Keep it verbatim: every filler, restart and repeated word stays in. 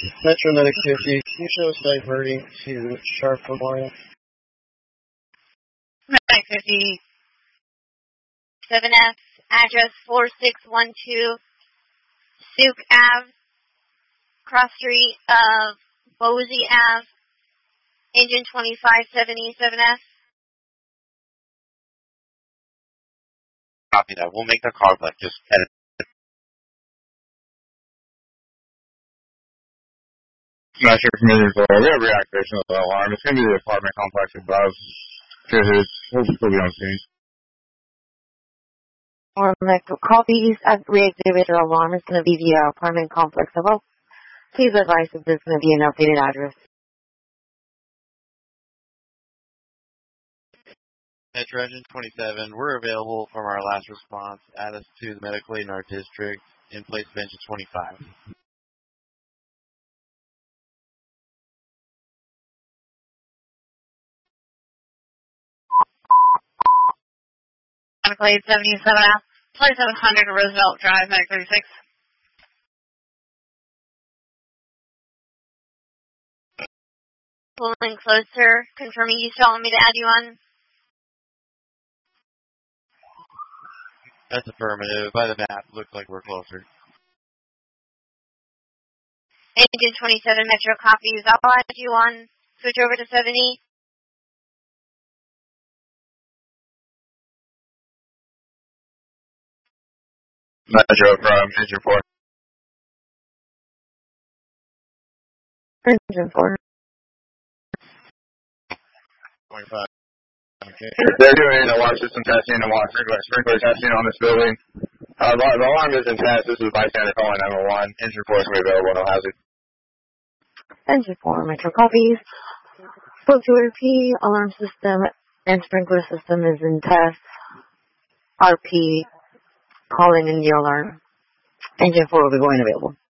Metro Medic fifty, can you show us diverting to Sharp Memorial? Medic fifty, seven F, address four six one two, Souk Ave, cross street of Bosie Ave, engine twenty-five seventy, seven F. Copy that. We'll make the call, but just edit. Not sure if familiar with we have reactivation of the alarm. It's going to be the apartment complex above. We'll still be on scene. Or copies of reactivated alarm is going to be the uh, apartment complex above. Please advise if there's going to be an updated address. Metro Engine twenty-seven, we're available from our last response. Add us to the medical aid in our district in place of engine twenty-five. Medical aid seventy-seven F, twenty-seven hundred Roosevelt Drive, Medic thirty-six. Pulling closer, confirming you still want me to add you on. That's affirmative. By the map, looks like we're closer. Engine twenty-seven Metro copies. I'll add you on. Switch over to seventy. Metro from engine four. Engine four. twenty-five. Okay. They're doing alarm system testing and water sprinkler, sprinkler testing on this building. Uh, the, the alarm isn't test. This is bystander calling nine one one. Engine four is going to be available. No hazard. Engine four, Metro copies. Spoke to R P, alarm system and sprinkler system is in test. R P calling in the alarm. Engine four will be going available.